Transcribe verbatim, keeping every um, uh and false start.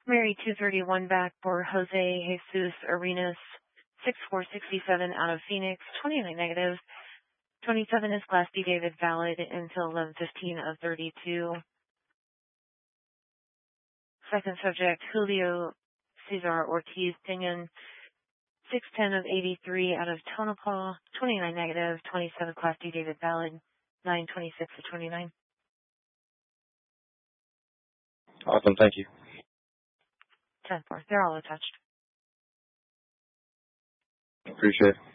Mary two thirty-one back for Jose Jesus Arenas, six four sixty-seven out of Phoenix, twenty-nine negative. twenty-seven is Class D David valid until eleven fifteen of thirty-two. Second subject, Julio Cesar Ortiz Pinion, six ten of eighty-three out of Tonopah, twenty-nine negative. twenty-seven Class D David valid, nine twenty-six of twenty-nine. Awesome, thank you. ten four, they're all attached. Appreciate it.